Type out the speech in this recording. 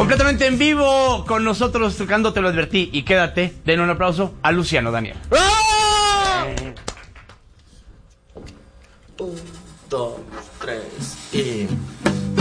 Completamente en vivo con nosotros, tocando Te lo advertí. Y quédate, den un aplauso a Luciano Daniel. ¡Ah! 1, 2, 3 y...